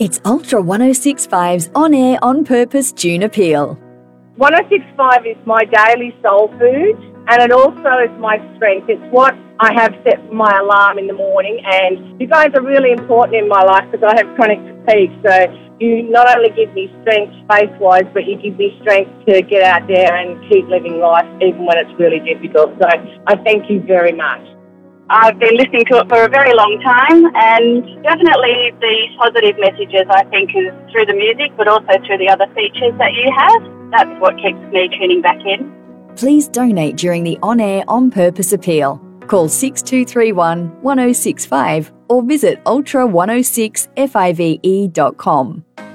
It's Ultra 1065's On Air On Purpose June Appeal. 1065 is my daily soul food, and it also is my strength. It's what I have set for my alarm in the morning, and you guys are really important in my life because I have chronic fatigue. So you not only give me strength space-wise, but you give me strength to get out there and keep living life even when it's really difficult. So I thank you very much. I've been listening to it for a very long time, and definitely the positive messages, I think, is through the music, but also through the other features that you have. That's what keeps me tuning back in. Please donate during the On Air On Purpose Appeal. Call 6231 1065 or visit ultra106five.com.